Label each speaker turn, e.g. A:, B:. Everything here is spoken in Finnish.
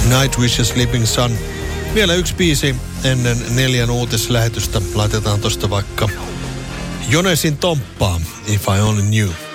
A: Nightwish ja Sleeping Sun. Vielä yksi biisi ennen 4 uutislähetystä. Laitetaan tosta vaikka Jonesin Tomppaa, If I Only Knew.